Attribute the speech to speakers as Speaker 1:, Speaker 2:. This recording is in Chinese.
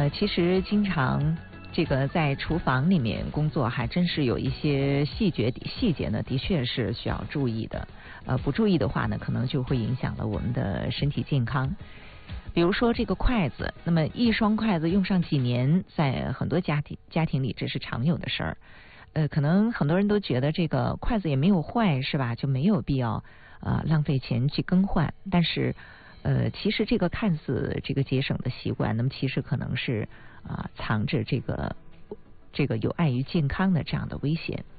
Speaker 1: 其实经常这个在厨房里面工作，还真是有一些细节呢，的确是需要注意的。不注意的话呢，可能就会影响了我们的身体健康。比如说这个筷子，那么一双筷子用上几年，在很多家庭里这是常有的事儿。可能很多人都觉得这个筷子也没有坏，是吧？就没有必要浪费钱去更换。但是其实这个看似这个节省的习惯，那么其实可能是藏着这个有碍于健康的这样的危险。